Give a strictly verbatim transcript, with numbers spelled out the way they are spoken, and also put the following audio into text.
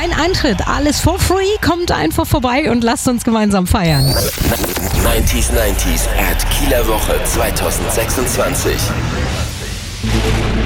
Kein Eintritt, alles for free. Kommt einfach vorbei und lasst uns gemeinsam feiern. neunzig neunzig at Kieler Woche zwanzig sechsundzwanzig.